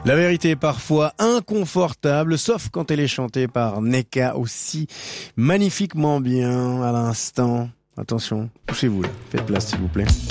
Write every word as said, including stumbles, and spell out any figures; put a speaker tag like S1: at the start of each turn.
S1: La vérité est parfois inconfortable, sauf quand elle est chantée par Nneka aussi magnifiquement bien à l'instant. Attention, poussez-vous là, faites place s'il vous plaît.